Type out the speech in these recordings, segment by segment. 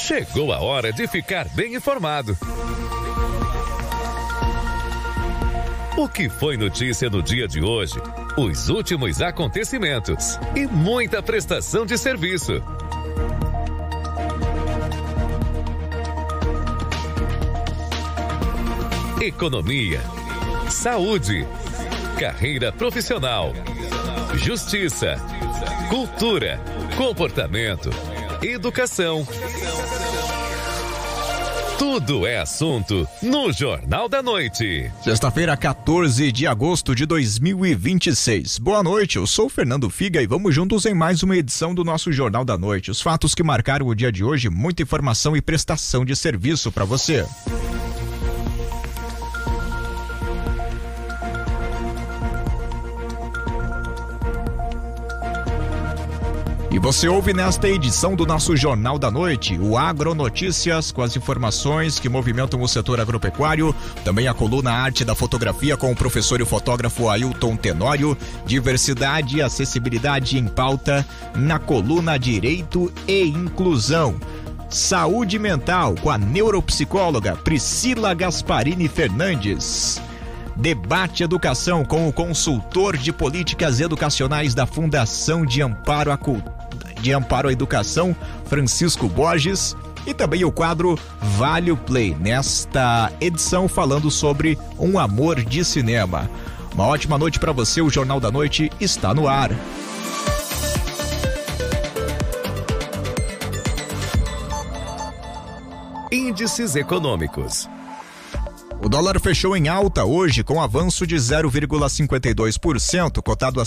Chegou a hora de ficar bem informado. O que foi notícia no dia de hoje? Os últimos acontecimentos e muita prestação de serviço. Economia, saúde, carreira profissional, justiça, cultura, comportamento, educação. Tudo é assunto no Jornal da Noite. Sexta-feira, 14 de agosto de 2026. Boa noite, eu sou o Fernando Figa e vamos juntos em mais uma edição do nosso Jornal da Noite. Os fatos que marcaram o dia de hoje, muita informação e prestação de serviço para você. E você ouve nesta edição do nosso Jornal da Noite o Agronotícias com as informações que movimentam o setor agropecuário, também a coluna Arte da Fotografia com o professor e fotógrafo Ailton Tenório, diversidade e acessibilidade em pauta na coluna Direito e Inclusão. Saúde mental com a neuropsicóloga Priscila Gasparini Fernandes. Debate Educação com o consultor de políticas educacionais da Fundação de Amparo à Educação, Francisco Borges, e também o quadro Vale o Play, nesta edição falando sobre Um Amor de Cinema. Uma ótima noite para você, o Jornal da Noite está no ar. Índices econômicos. O dólar fechou em alta hoje com avanço de 0,52%, cotado a R$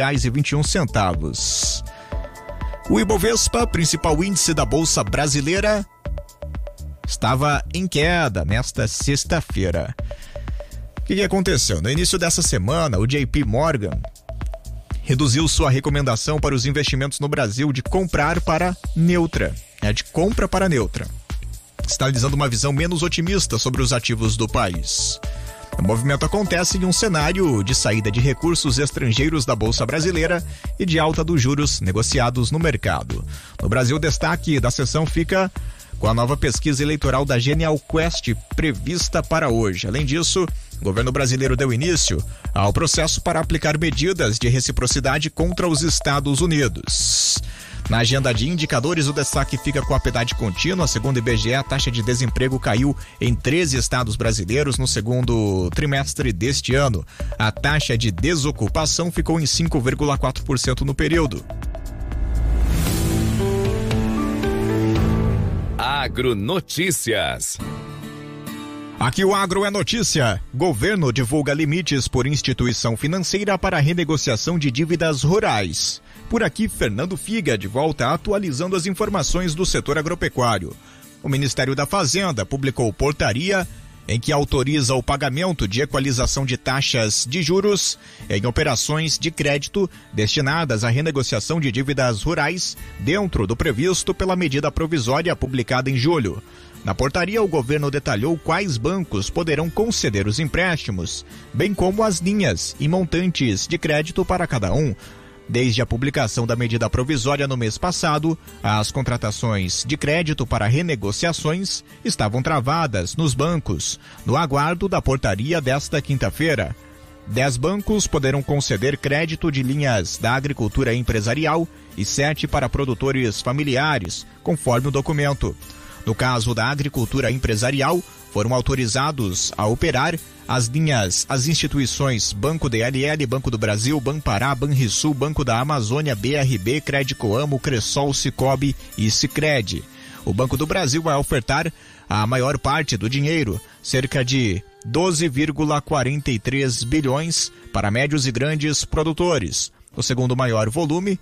5,21. O Ibovespa, principal índice da Bolsa Brasileira, estava em queda nesta sexta-feira. O que aconteceu? No início dessa semana, o JP Morgan reduziu sua recomendação para os investimentos no Brasil de comprar para neutra, de compra para neutra, sinalizando uma visão menos otimista sobre os ativos do país. O movimento acontece em um cenário de saída de recursos estrangeiros da Bolsa Brasileira e de alta dos juros negociados no mercado. No Brasil, o destaque da sessão fica com a nova pesquisa eleitoral da Genial Quest prevista para hoje. Além disso, o governo brasileiro deu início ao processo para aplicar medidas de reciprocidade contra os Estados Unidos. Na agenda de indicadores, o destaque fica com a PNAD contínua. Segundo o IBGE, a taxa de desemprego caiu em 13 estados brasileiros no segundo trimestre deste ano. A taxa de desocupação ficou em 5,4% no período. Agronotícias. Aqui o Agro é Notícia. Governo divulga limites por instituição financeira para renegociação de dívidas rurais. Por aqui, Fernando Figa, de volta atualizando as informações do setor agropecuário. O Ministério da Fazenda publicou portaria em que autoriza o pagamento de equalização de taxas de juros em operações de crédito destinadas à renegociação de dívidas rurais dentro do previsto pela medida provisória publicada em julho. Na portaria, o governo detalhou quais bancos poderão conceder os empréstimos, bem como as linhas e montantes de crédito para cada um. Desde a publicação da medida provisória no mês passado, as contratações de crédito para renegociações estavam travadas nos bancos, no aguardo da portaria desta quinta-feira. 10 bancos poderão conceder crédito de linhas da agricultura empresarial e 7 para produtores familiares, conforme o documento. No caso da agricultura empresarial, foram autorizados a operar as instituições Banco DLL, Banco do Brasil, Banpará, Banrisul, Banco da Amazônia, BRB, Credicoamo, Cressol, Sicobi e Sicredi. O Banco do Brasil vai ofertar a maior parte do dinheiro, cerca de 12,43 bilhões para médios e grandes produtores. O segundo maior volume,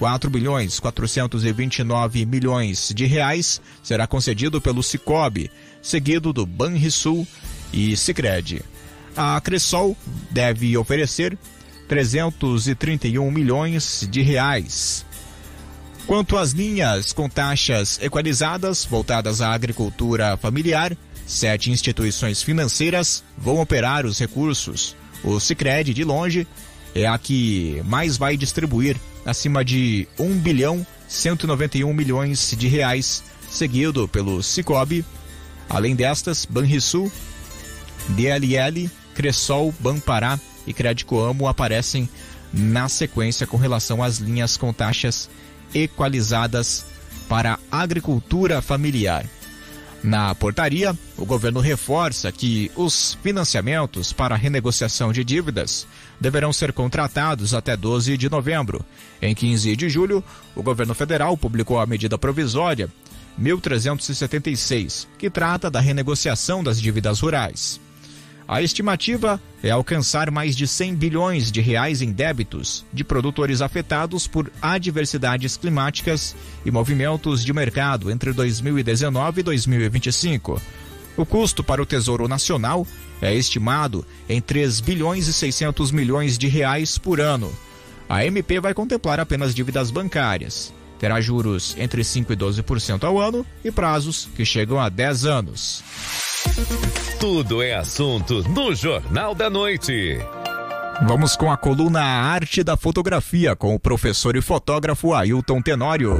4,429 bilhões de reais, será concedido pelo Sicobi, seguido do Banrisul e Sicredi. A Cressol deve oferecer 331 milhões de reais. Quanto às linhas com taxas equalizadas voltadas à agricultura familiar, 7 instituições financeiras vão operar os recursos. O Sicredi, de longe, é a que mais vai distribuir, acima de 1,191 bilhão de reais seguido pelo Cicobi. Além destas, Banrisul, DLL, Cressol, Banpará e Crédito Amo aparecem na sequência com relação às linhas com taxas equalizadas para a agricultura familiar. Na portaria, o governo reforça que os financiamentos para renegociação de dívidas deverão ser contratados até 12 de novembro. Em 15 de julho, o governo federal publicou a medida provisória 1376, que trata da renegociação das dívidas rurais. A estimativa é alcançar mais de 100 bilhões de reais em débitos de produtores afetados por adversidades climáticas e movimentos de mercado entre 2019 e 2025. O custo para o Tesouro Nacional é estimado em 3 bilhões e 600 milhões de reais por ano. A MP vai contemplar apenas dívidas bancárias. Terá juros entre 5% e 12% ao ano e prazos que chegam a 10 anos. Tudo é assunto no Jornal da Noite. Vamos com a coluna A Arte da Fotografia com o professor e fotógrafo Ailton Tenório.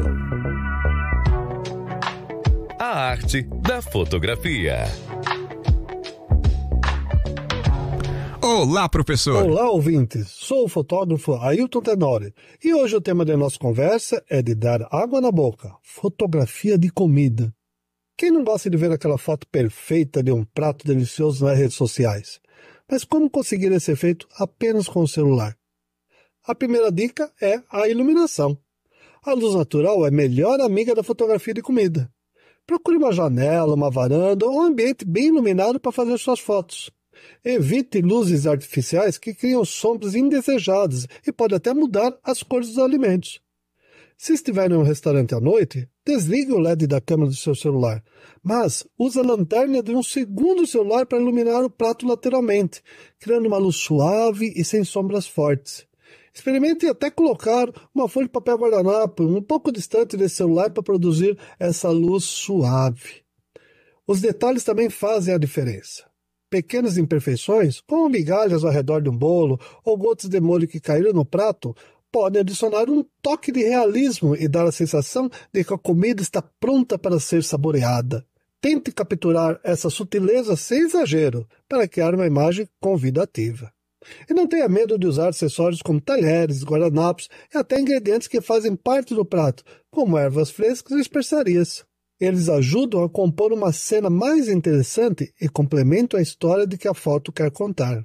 A Arte da Fotografia. Olá, professor. Olá, ouvintes. Sou o fotógrafo Ailton Tenório e hoje o tema da nossa conversa é de dar água na boca, fotografia de comida. Quem não gosta de ver aquela foto perfeita de um prato delicioso nas redes sociais? Mas como conseguir esse efeito apenas com o celular? A primeira dica é a iluminação. A luz natural é a melhor amiga da fotografia de comida. Procure uma janela, uma varanda ou um ambiente bem iluminado para fazer suas fotos. Evite luzes artificiais que criam sombras indesejadas e podem até mudar as cores dos alimentos. Se estiver em um restaurante à noite, desligue o LED da câmera do seu celular, mas use a lanterna de um segundo celular para iluminar o prato lateralmente, criando uma luz suave e sem sombras fortes. Experimente até colocar uma folha de papel guardanapo um pouco distante desse celular para produzir essa luz suave. Os detalhes também fazem a diferença. Pequenas imperfeições, como migalhas ao redor de um bolo ou gotas de molho que caíram no prato, podem adicionar um toque de realismo e dar a sensação de que a comida está pronta para ser saboreada. Tente capturar essa sutileza sem exagero, para criar uma imagem convidativa. E não tenha medo de usar acessórios como talheres, guardanapos e até ingredientes que fazem parte do prato, como ervas frescas e especiarias. Eles ajudam a compor uma cena mais interessante e complementam a história de que a foto quer contar.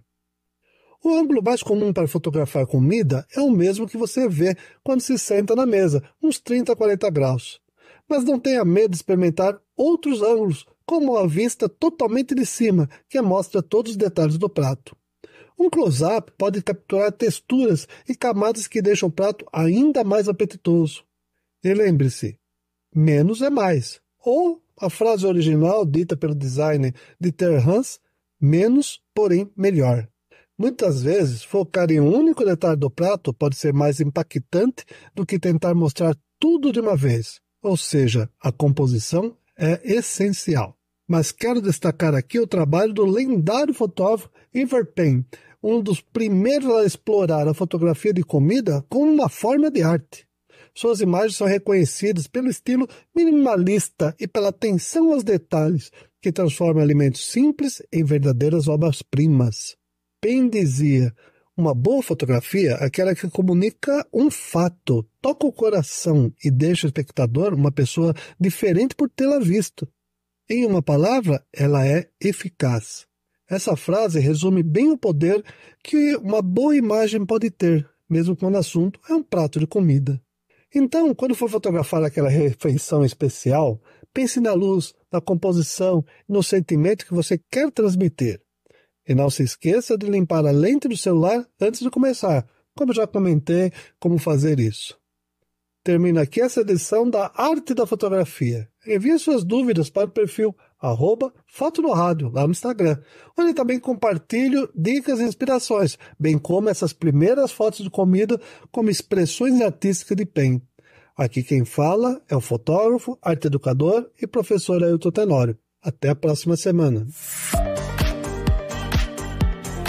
O ângulo mais comum para fotografar comida é o mesmo que você vê quando se senta na mesa, uns 30 a 40 graus. Mas não tenha medo de experimentar outros ângulos, como a vista totalmente de cima, que mostra todos os detalhes do prato. Um close-up pode capturar texturas e camadas que deixam o prato ainda mais apetitoso. E lembre-se, menos é mais. Ou a frase original dita pelo designer Dieter Hans, menos, porém melhor. Muitas vezes, focar em um único detalhe do prato pode ser mais impactante do que tentar mostrar tudo de uma vez. Ou seja, a composição é essencial. Mas quero destacar aqui o trabalho do lendário fotógrafo Ivar Penn, um dos primeiros a explorar a fotografia de comida como uma forma de arte. Suas imagens são reconhecidas pelo estilo minimalista e pela atenção aos detalhes, que transforma alimentos simples em verdadeiras obras-primas. Penn dizia, uma boa fotografia é aquela que comunica um fato, toca o coração e deixa o espectador uma pessoa diferente por tê-la visto. Em uma palavra, ela é eficaz. Essa frase resume bem o poder que uma boa imagem pode ter, mesmo quando o assunto é um prato de comida. Então, quando for fotografar aquela refeição especial, pense na luz, na composição e no sentimento que você quer transmitir. E não se esqueça de limpar a lente do celular antes de começar, como já comentei como fazer isso. Termina aqui essa edição da Arte da Fotografia. Envie suas dúvidas para o perfil @fotonoradio lá no Instagram, onde também compartilho dicas e inspirações, bem como essas primeiras fotos de comida como expressões artísticas de Penn. Aqui quem fala é o fotógrafo, arte educador e professor Ailton Tenório. Até a próxima semana.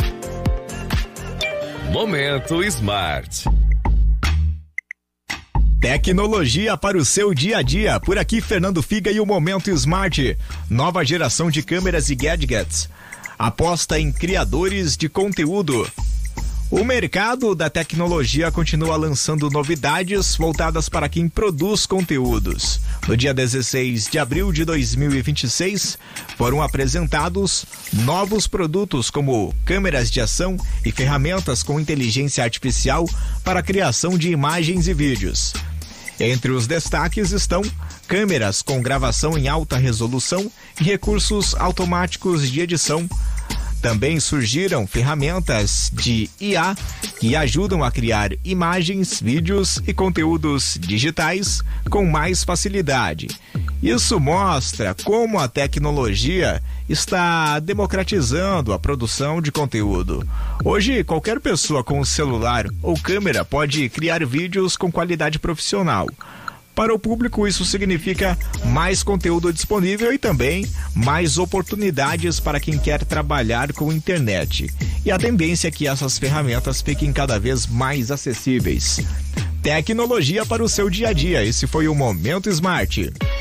Momento Smart. Tecnologia para o seu dia a dia. Por aqui, Fernando Figa e o Momento Smart. Nova geração de câmeras e gadgets. Aposta em criadores de conteúdo. O mercado da tecnologia continua lançando novidades voltadas para quem produz conteúdos. No dia 16 de abril de 2026, foram apresentados novos produtos como câmeras de ação e ferramentas com inteligência artificial para a criação de imagens e vídeos. Entre os destaques estão câmeras com gravação em alta resolução e recursos automáticos de edição. Também surgiram ferramentas de IA que ajudam a criar imagens, vídeos e conteúdos digitais com mais facilidade. Isso mostra como a tecnologia está democratizando a produção de conteúdo. Hoje, qualquer pessoa com celular ou câmera pode criar vídeos com qualidade profissional. Para o público, isso significa mais conteúdo disponível e também mais oportunidades para quem quer trabalhar com internet. E a tendência é que essas ferramentas fiquem cada vez mais acessíveis. Tecnologia para o seu dia a dia. Esse foi o Momento Smart.